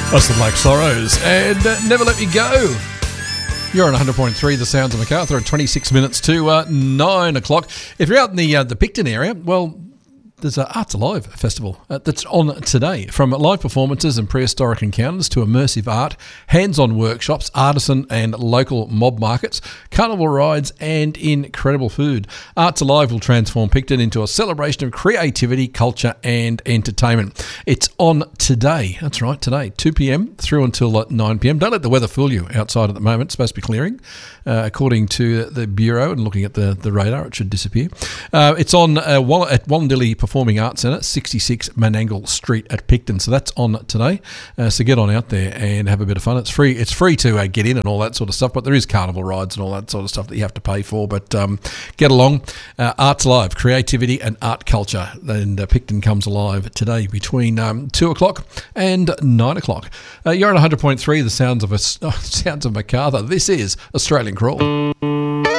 That's the Black Sorrows and Never Let Me Go. You're on 100.3 The Sounds of Macarthur at 26 minutes to 9 o'clock. If you're out in the Picton area, well, there's an Arts Alive festival that's on today. From live performances and prehistoric encounters to immersive art, hands-on workshops, artisan and local mob markets, carnival rides and incredible food. Arts Alive will transform Picton into a celebration of creativity, culture and entertainment. It's on today. That's right, today, 2 p.m. through until 9 p.m. Don't let the weather fool you outside at the moment. It's supposed to be clearing. According to the Bureau and looking at the radar, it should disappear. It's on at Wallandilly Performing Arts Centre, 66 Menangle Street at Picton. So that's on today. So get on out there and have a bit of fun. It's free. It's free to get in and all that sort of stuff, but there is carnival rides and all that sort of stuff that you have to pay for. But get along. Arts Live, creativity and art culture. And Picton comes alive today between 2 o'clock and 9 o'clock. You're on 100.3, the sounds of Macarthur. This is Australian Crawl.